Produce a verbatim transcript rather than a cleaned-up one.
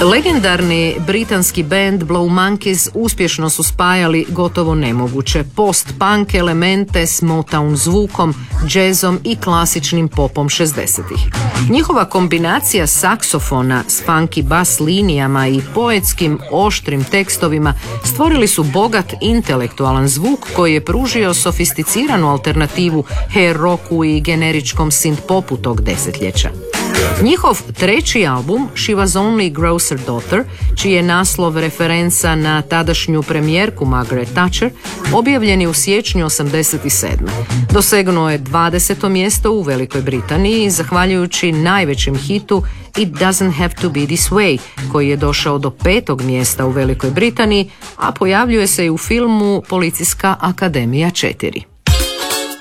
Legendarni britanski band Blow Monkeys uspješno su spajali gotovo nemoguće post-punk elemente s Motown zvukom, džezom i klasičnim popom šezdesetih. Njihova kombinacija saksofona s funky bas linijama i poetskim oštrim tekstovima stvorili su bogat intelektualan zvuk koji je pružio sofisticiranu alternativu hair rocku i generičkom synth popu tog desetljeća. Njihov treći album, She Was Only Grocer Daughter, čiji je naslov referenca na tadašnju premijerku Margaret Thatcher, objavljen je u siječnju osamdeset sedme. Dosegnuo je dvadeseto mjesto u Velikoj Britaniji, zahvaljujući najvećem hitu It Doesn't Have to Be This Way, koji je došao do petog mjesta u Velikoj Britaniji, a pojavljuje se i u filmu Policijska akademija četiri.